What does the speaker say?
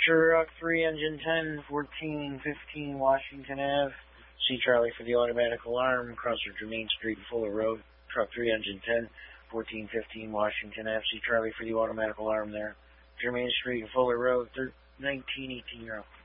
Truck 3, Engine 10, 1415 Washington Ave. C. Charlie for the automatic alarm. Crosser Jermaine Street and Fuller Road. Truck 3, Engine 10, 1415 Washington Ave. C. Charlie for the automatic alarm there. Jermaine Street and Fuller Road, 1918 Euro.